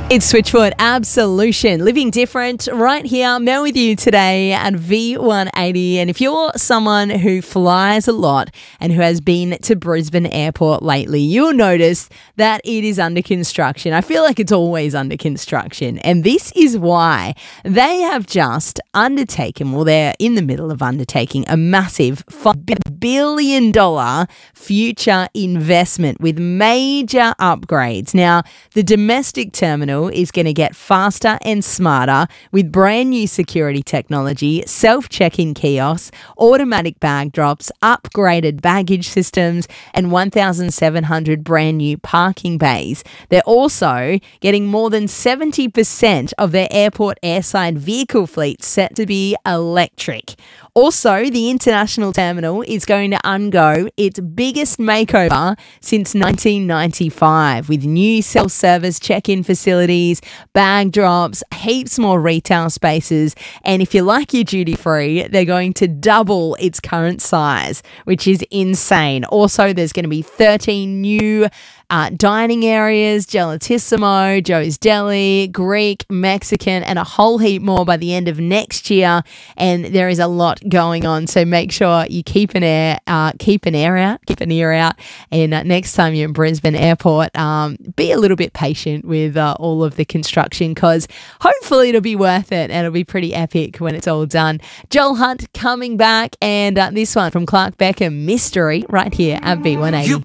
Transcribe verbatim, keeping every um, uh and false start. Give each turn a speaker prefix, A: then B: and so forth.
A: It's Switchfoot Absolution, living different right here. Mel with you today at V one eighty. And if you're someone who flies a lot and who has been to Brisbane Airport lately, you'll notice that it is under construction. I feel like it's always under construction. And this is why they have just undertaken, well, they're in the middle of undertaking a massive five billion dollars future investment with major upgrades. Now, the domestic terminal is going to get faster and smarter with brand new security technology, self-check-in kiosks, automatic bag drops, upgraded baggage systems, and one thousand seven hundred brand new parking bays. They're also getting more than seventy percent of their airport airside vehicle fleet set to be electric. Also, the international terminal is going to undergo its biggest makeover since nineteen ninety-five with new self-service check-in facilities, bag drops, heaps more retail spaces, and if you like your duty-free, they're going to double its current size, which is insane. Also, there's going to be thirteen new Uh, dining areas, Gelatissimo, Joe's Deli, Greek, Mexican, and a whole heap more by the end of next year. And there is a lot going on, so make sure you keep an ear, uh, keep an ear out, keep an ear out. And uh, next time you're in Brisbane Airport, um, be a little bit patient with uh, all of the construction, because hopefully it'll be worth it and it'll be pretty epic when it's all done. Joel Hunt coming back, and uh, this one from Clark Beckham, Mystery, right here at V one eighty.
B: You